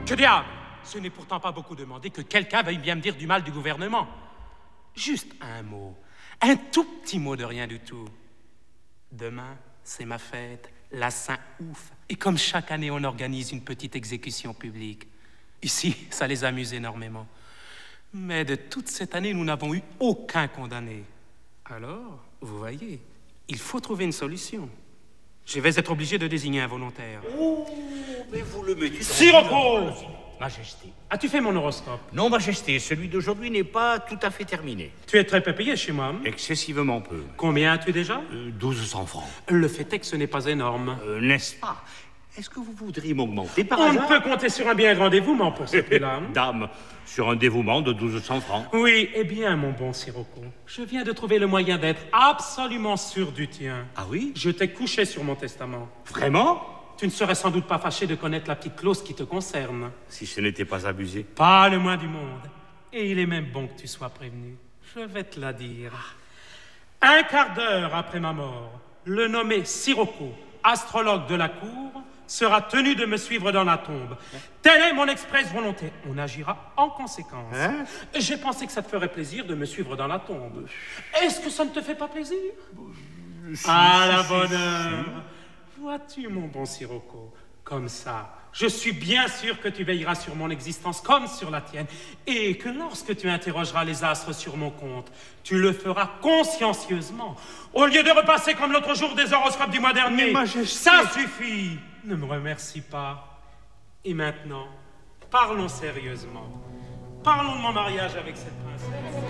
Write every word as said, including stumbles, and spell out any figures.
Que diable! Ce n'est pourtant pas beaucoup demandé que quelqu'un veuille bien me dire du mal du gouvernement. Juste un mot, un tout petit mot de rien du tout. Demain, c'est ma fête, la Saint-Ouf. Et comme chaque année, on organise une petite exécution publique. Ici, ça les amuse énormément. Mais de toute cette année, nous n'avons eu aucun condamné. Alors, vous voyez, il faut trouver une solution. Je vais être obligé de désigner un volontaire. Oh, mais vous le mettez... Sirocco! Majesté. As-tu fait mon horoscope? Non, Majesté, celui d'aujourd'hui n'est pas tout à fait terminé. Tu es très peu payé chez moi. Hein? Excessivement peu. Combien as-tu déjà? euh, douze cents francs. Le fait est que ce n'est pas énorme. Euh, n'est-ce pas? Est-ce que vous voudriez m'augmenter par On hasard? ne peut compter sur un bien grand dévouement pour ce prix-là. Dame, sur un dévouement de douze cents francs. Oui, eh bien, mon bon Sirocco, je viens de trouver le moyen d'être absolument sûr du tien. Ah oui? Je t'ai couché sur mon testament. Vraiment? Tu ne serais sans doute pas fâché de connaître la petite clause qui te concerne. Si ce n'était pas abusé. Pas le moins du monde. Et il est même bon que tu sois prévenu. Je vais te la dire. Un quart d'heure après ma mort, le nommé Sirocco, astrologue de la cour, sera tenu de me suivre dans la tombe. Telle est mon expresse volonté. On agira en conséquence. Hein? J'ai pensé que ça te ferait plaisir de me suivre dans la tombe. Est-ce que ça ne te fait pas plaisir? À la bonne heure. Vois-tu, mon bon Sirocco, comme ça, je suis bien sûr que tu veilleras sur mon existence comme sur la tienne, et que lorsque tu interrogeras les astres sur mon compte, tu le feras consciencieusement, au lieu de repasser comme l'autre jour des horoscopes du mois dernier. Mais Majesté... Ça suffit. Ne me remercie pas. Et maintenant, parlons sérieusement. Parlons de mon mariage avec cette princesse.